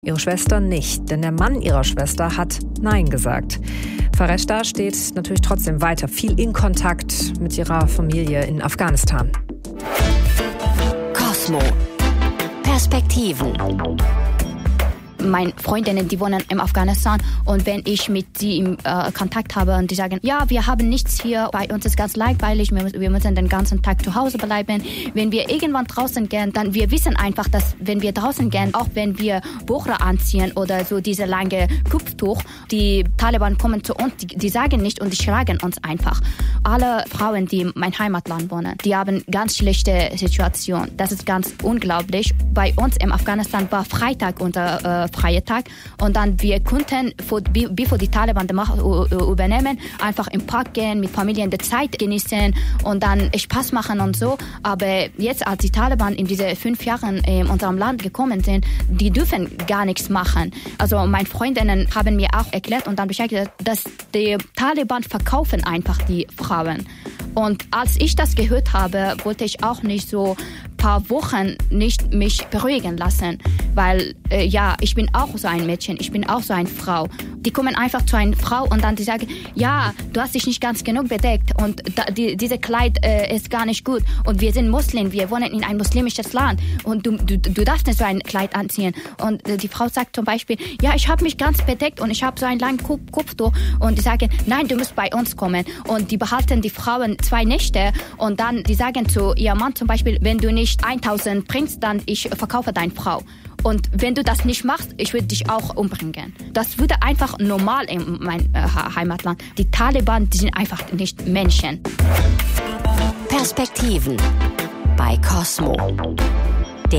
Ihre Schwester nicht, denn der Mann ihrer Schwester hat Nein gesagt. Fareshta steht natürlich trotzdem weiter viel in Kontakt mit ihrer Familie in Afghanistan. Cosmo. Perspektiven. Meine Freundinnen, die wohnen in Afghanistan, und wenn ich mit sie im Kontakt habe und die sagen, ja, wir haben nichts hier, bei uns ist ganz langweilig, wir müssen den ganzen Tag zu Hause bleiben. Wenn wir irgendwann draußen gehen, dann wir wissen einfach, dass wenn wir draußen gehen, auch wenn wir Burqa anziehen oder so diese lange Kopftuch, die Taliban kommen zu uns, die sagen nicht und die schlagen uns einfach. Alle Frauen, die in meinem Heimatland wohnen, die haben ganz schlechte Situation. Das ist ganz unglaublich. Bei uns in Afghanistan war Freitag unser freie Tag, und dann wir konnten, bevor die Taliban die Macht übernehmen, einfach im Park gehen, mit Familien die Zeit genießen und dann Spaß machen und so. Aber jetzt, als die Taliban in diese 5 Jahren in unserem Land gekommen sind, die dürfen gar nichts machen. Also meine Freundinnen haben mir auch erklärt und dann Bescheid gesagt, dass die Taliban verkaufen einfach die Frauen. Und als ich das gehört habe, wollte ich auch nicht so paar Wochen nicht mich beruhigen lassen, weil ich bin auch so ein Mädchen, ich bin auch so eine Frau. Die kommen einfach zu einer Frau und dann die sagen, ja, du hast dich nicht ganz genug bedeckt und diese Kleid ist gar nicht gut und wir sind Muslim, wir wohnen in ein muslimisches Land und du darfst nicht so ein Kleid anziehen. Und die Frau sagt zum Beispiel, ja, ich habe mich ganz bedeckt und ich habe so ein langes Kopftuch, und die sagen, nein, du musst bei uns kommen, und die behalten die Frauen 2 Nächte und dann die sagen zu ihrem Mann zum Beispiel, wenn du nicht 1000 bringst, dann ich verkaufe deine Frau. Und wenn du das nicht machst, ich würde dich auch umbringen. Das würde einfach normal in meinem Heimatland. Die Taliban, die sind einfach nicht Menschen. Perspektiven bei Cosmo.